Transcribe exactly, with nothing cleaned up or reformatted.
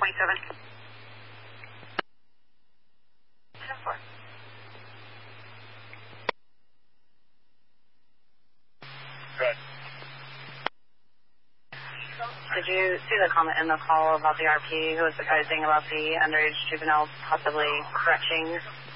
twenty-seven. ten four. Good. Did you see the comment in the call about the R P who was advising about the underage juvenile possibly stretching